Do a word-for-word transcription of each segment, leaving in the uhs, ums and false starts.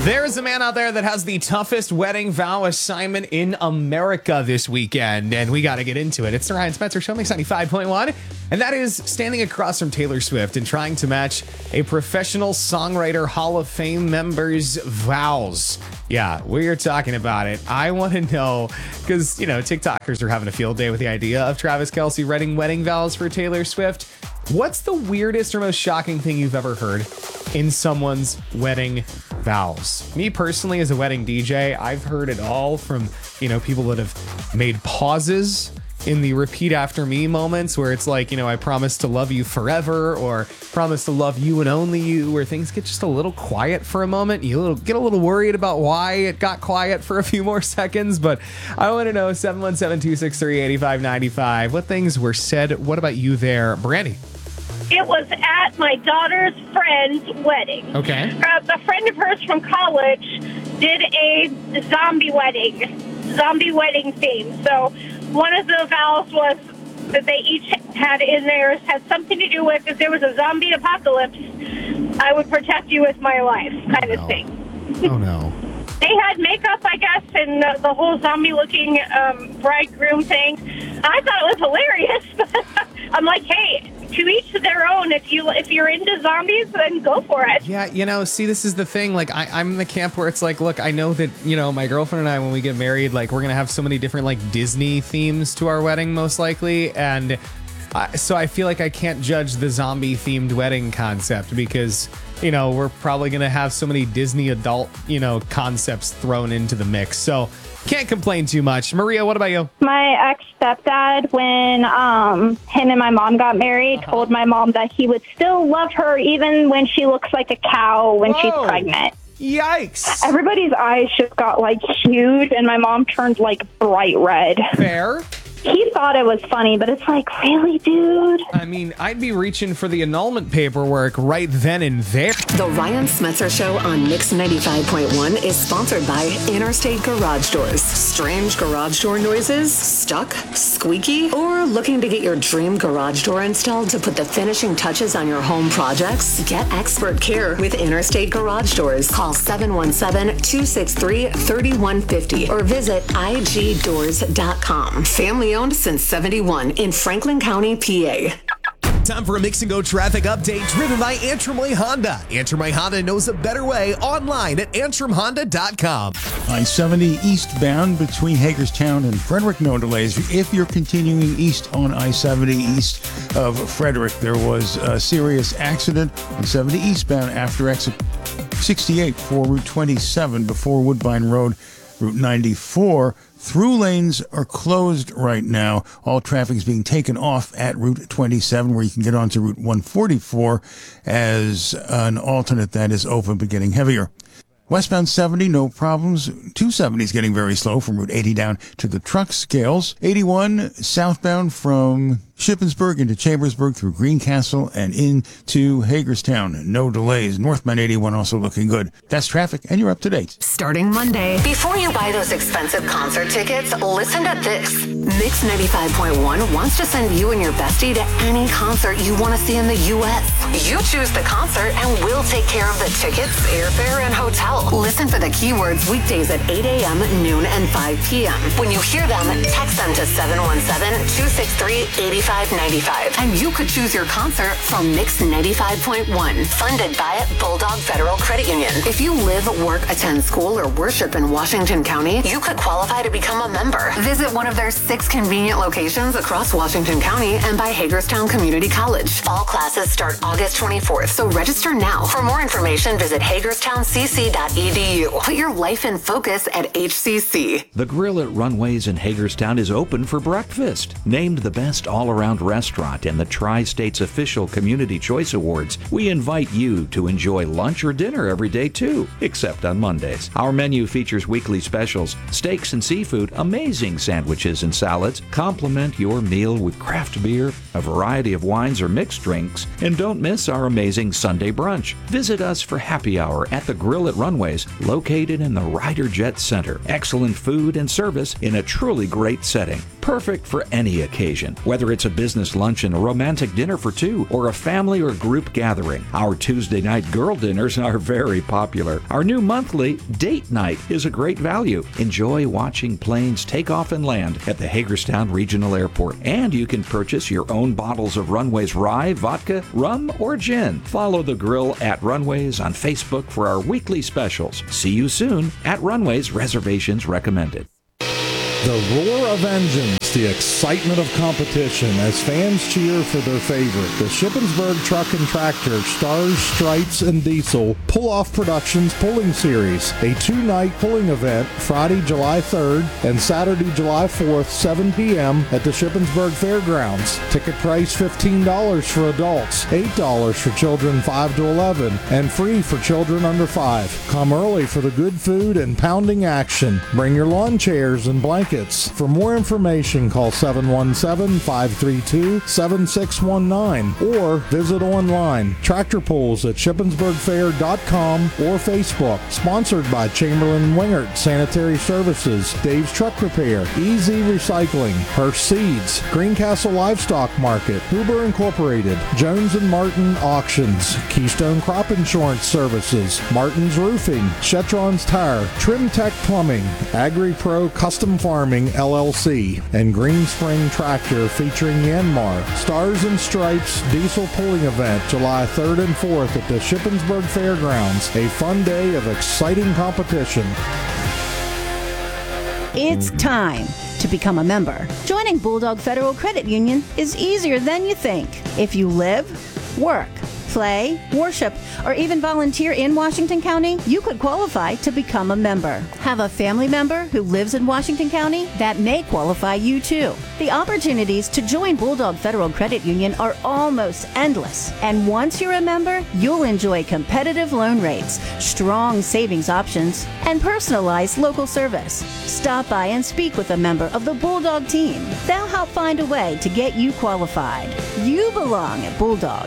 There's a man out there that has the toughest wedding vow assignment in America this weekend, and we got to get into it. It's the Ryan Spencer Show, Mix ninety-five point one, and that is standing across from Taylor Swift and trying to match a professional songwriter Hall of Fame member's vows. Yeah, we're talking about it. I want to know, because, you know, TikTokers are having a field day with the idea of Travis Kelce writing wedding vows for Taylor Swift. What's the weirdest or most shocking thing you've ever heard in someone's wedding vows? Me personally, as a wedding D J, I've heard it all from, you know, people that have made pauses in the repeat after me moments where it's like, you know, I promise to love you forever, or promise to love you and only you, where things get just a little quiet for a moment. You little, get a little worried about why it got quiet for a few more seconds. But I want to know, seven one seven, two six three, eight five nine five. What things were said? What about you there, Brandy? It was at my daughter's friend's wedding. Okay. Uh, a friend of hers from college did a zombie wedding, zombie wedding theme. So one of the vows was that they each had in theirs had something to do with, if there was a zombie apocalypse, I would protect you with my life, kind oh, of no. thing. Oh, no. They had makeup, I guess, and the, the whole zombie-looking um, bridegroom thing. I thought it was hilarious, but I'm like, hey, to each their own. If you if you're into zombies, then go for it. Yeah, you know, see, this is the thing. Like, I, I'm in the camp where it's like, look, I know that, you know, my girlfriend and I, when we get married, like, we're gonna have so many different like Disney themes to our wedding, most likely, and uh, so I feel like I can't judge the zombie themed wedding concept because, you know, we're probably gonna have so many Disney adult, you know, concepts thrown into the mix. So can't complain too much. Maria, what about you? My ex-stepdad, when um, him and my mom got married, uh-huh. told my mom that he would still love her even when she looks like a cow when Whoa. she's pregnant. Yikes. Everybody's eyes just got, like, huge, and my mom turned, like, bright red. Fair. He thought it was funny, but it's like, really, dude? I mean, I'd be reaching for the annulment paperwork right then and there. The Ryan Smetzer Show on Mix ninety-five point one is sponsored by Interstate Garage Doors. Strange garage door noises? Stuck? Squeaky? Or looking to get your dream garage door installed to put the finishing touches on your home projects? Get expert care with Interstate Garage Doors. Call seven one seven, two six three, three one five zero or visit I G doors dot com. Family owned since seventy-one in Franklin County, P A. Time for a Mix and Go traffic update driven by Antrim Way Honda. Antrim Way Honda knows a better way online at antrim honda dot com. I seventy eastbound between Hagerstown and Frederick, no delays. If you're continuing east on I seventy east of Frederick, there was a serious accident on seventy eastbound after exit sixty-eight for Route twenty-seven before Woodbine Road, Route ninety-four. Through lanes are closed right now. All traffic is being taken off at Route twenty-seven, where you can get onto Route one forty-four as an alternate that is open but getting heavier. Westbound seventy, no problems. two seventy is getting very slow from Route eighty down to the truck scales. eighty-one southbound from Shippensburg into Chambersburg through Greencastle and into Hagerstown. No delays. Northbound eighty-one also looking good. That's traffic, and you're up to date. Starting Monday, before you buy those expensive concert tickets, listen to this. Mix ninety-five point one wants to send you and your bestie to any concert you want to see in the U S. You choose the concert, and we'll take care of the tickets, airfare, and hotel. Listen for the keywords weekdays at eight a.m., noon, and five p.m. When you hear them, text them to seven one seven, two six three, eight five nine five. And you could choose your concert from Mix ninety-five point one, funded by Bulldog Federal Credit Union. If you live, work, attend school, or worship in Washington County, you could qualify to become a member. Visit one of their six convenient locations across Washington County and by Hagerstown Community College. Fall classes start August twenty-fourth, so register now. For more information, visit hagerstown c c dot e d u. Put your life in focus at H C C. The Grill at Runways in Hagerstown is open for breakfast. Named the best all-around restaurant in the Tri-State's official Community Choice Awards, we invite you to enjoy lunch or dinner every day too, except on Mondays. Our menu features weekly specials, steaks and seafood, amazing sandwiches and salads. Complement your meal with craft beer, a variety of wines or mixed drinks, and don't miss our amazing Sunday brunch. Visit us for happy hour at the Grill at Runways, located in the Ryder Jet Center. Excellent food and service in a truly great setting. perfect for any occasion. Whether it's a business luncheon, a romantic dinner for two, or a family or group gathering, our Tuesday night girl dinners are very popular. Our new monthly date night is a great value. Enjoy watching planes take off and land at the Hagerstown Regional Airport. And you can purchase your own bottles of Runways rye, vodka, rum, or gin. Follow the grill at Runways on Facebook for our weekly specials. See you soon at Runways. Reservations recommended. The roar of engines, the excitement of competition as fans cheer for their favorite. The Shippensburg Truck and Tractor Stars, Stripes, and Diesel Pull-Off Productions Pulling Series. A two-night pulling event Friday, July third and Saturday, July fourth, seven p.m. at the Shippensburg Fairgrounds. Ticket price fifteen dollars for adults, eight dollars for children five to eleven, and free for children under five. Come early for the good food and pounding action. Bring your lawn chairs and blankets. For more information, call seven one seven, five three two, seven six one nine or visit online. Tractor Pulls at shippensburg fair dot com or Facebook. Sponsored by Chamberlain Wingert Sanitary Services, Dave's Truck Repair, Easy Recycling, Hirsch Seeds, Greencastle Livestock Market, Huber Incorporated, Jones and Martin Auctions, Keystone Crop Insurance Services, Martin's Roofing, Shetron's Tire, Trim Tech Plumbing, AgriPro Custom Farming L L C, and Green Spring Tractor featuring Yanmar. Stars and Stripes Diesel Pulling Event July third and fourth at the Shippensburg Fairgrounds. A fun day of exciting competition. It's time to become a member. Joining Bulldog Federal Credit Union is easier than you think. If you live, work, play, worship, or even volunteer in Washington County, you could qualify to become a member. Have a family member who lives in Washington County? That may qualify you too. The opportunities to join Bulldog Federal Credit Union are almost endless. And once you're a member, you'll enjoy competitive loan rates, strong savings options, and personalized local service. Stop by and speak with a member of the Bulldog team. They'll help find a way to get you qualified. You belong at Bulldog.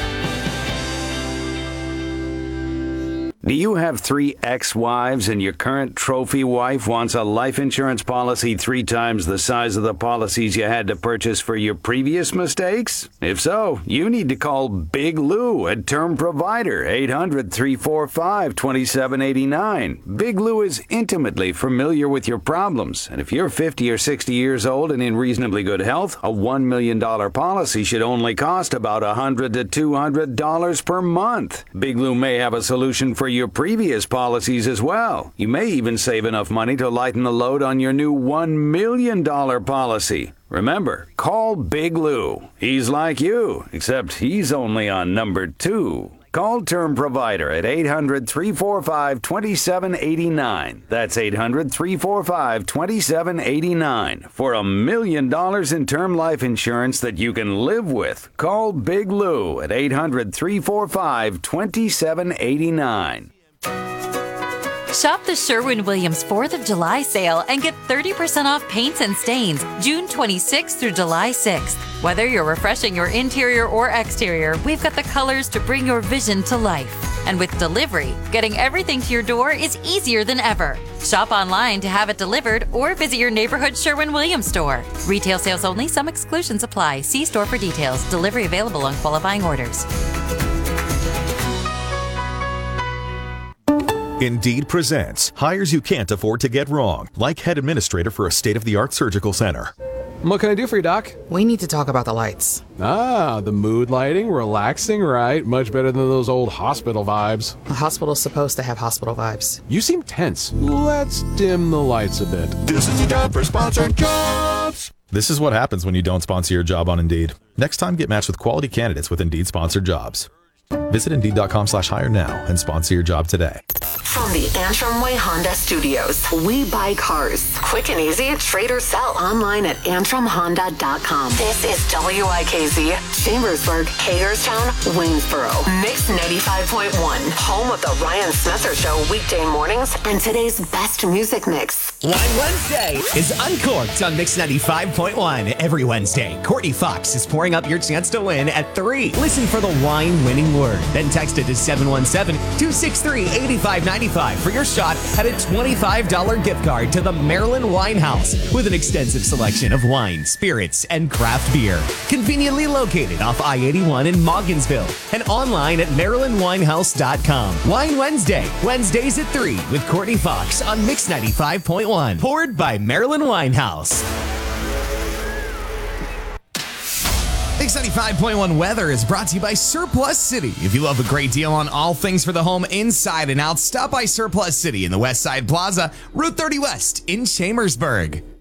Do you have three ex-wives and your current trophy wife wants a life insurance policy three times the size of the policies you had to purchase for your previous mistakes? If so, you need to call Big Lou at Term Provider, eight hundred, three four five, two seven eight nine. Big Lou is intimately familiar with your problems, and if you're fifty or sixty years old and in reasonably good health, a one million dollars policy should only cost about one hundred to two hundred dollars per month. Big Lou may have a solution for your previous policies as well. You may even save enough money to lighten the load on your new one million dollars policy. Remember, call Big Lou. He's like you, except he's only on number two. Call Term Provider at eight hundred, three four five, two seven eight nine. That's eight hundred, three four five, two seven eight nine. For a million dollars in term life insurance that you can live with. Call Big Lou at eight hundred, three four five, two seven eight nine. Shop the Sherwin-Williams fourth of July sale and get thirty percent off paints and stains June twenty-sixth through July sixth. Whether you're refreshing your interior or exterior, we've got the colors to bring your vision to life. And with delivery, getting everything to your door is easier than ever. Shop online to have it delivered or visit your neighborhood Sherwin-Williams store. Retail sales only. Some exclusions apply. See store for details. Delivery available on qualifying orders. Indeed presents hires you can't afford to get wrong, like head administrator for a state-of-the-art surgical center. What can I do for you, Doc? We need to talk about the lights. Ah, the mood lighting, relaxing, right? Much better than those old hospital vibes. A hospital's supposed to have hospital vibes. You seem tense. Let's dim the lights a bit. This is the job for sponsored jobs. This is what happens when you don't sponsor your job on Indeed. Next time, get matched with quality candidates with Indeed sponsored jobs. Visit Indeed.com slash hire now and sponsor your job today. From the Antrim Way Honda Studios, we buy cars. Quick and easy, trade or sell online at antrim honda dot com. This is W I K Z, Chambersburg, Hagerstown, Waynesboro. Mix ninety-five point one, home of the Ryan Smetzer Show weekday mornings and today's best music mix. Wine Wednesday is Uncorked on Mix ninety-five point one. Every Wednesday, Courtney Fox is pouring up your chance to win at three. Listen for the wine winning word. Then text it to seven one seven, two six three, eight five nine ninety-five for your shot at a twenty-five dollars gift card to the Maryland Wine House with an extensive selection of wine, spirits, and craft beer. Conveniently located off I eighty-one in Mogginsville and online at maryland wine house dot com. Wine Wednesday, Wednesdays at three with Courtney Fox on Mix ninety-five point one. Poured by Maryland Wine House. Mix ninety-five point one weather is brought to you by Surplus City. If you love a great deal on all things for the home inside and out, stop by Surplus City in the West Side Plaza, Route thirty West in Chambersburg.